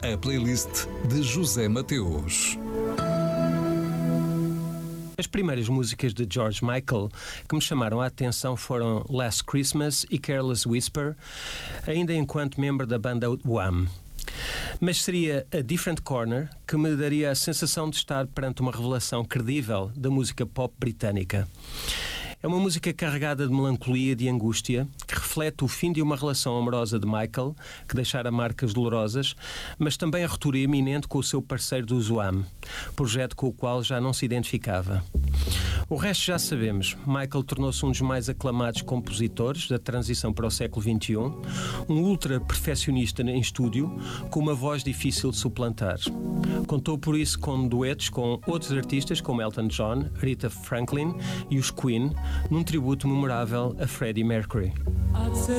A playlist de José Mateus. As primeiras músicas de George Michael que me chamaram a atenção foram Last Christmas e Careless Whisper, ainda enquanto membro da banda Wham! Mas seria A Different Corner que me daria a sensação de estar perante uma revelação credível da música pop britânica. É uma música carregada de melancolia e de angústia, que reflete o fim de uma relação amorosa de Michael, que deixara marcas dolorosas, mas também a ruptura iminente com o seu parceiro do Wham!, projeto com o qual já não se identificava. O resto já sabemos. Michael tornou-se um dos mais aclamados compositores da transição para o século XXI, um ultra-perfeccionista em estúdio, com uma voz difícil de suplantar. Contou por isso com duetos com outros artistas como Elton John, Rita Franklin e os Queen, num tributo memorável a Freddie Mercury.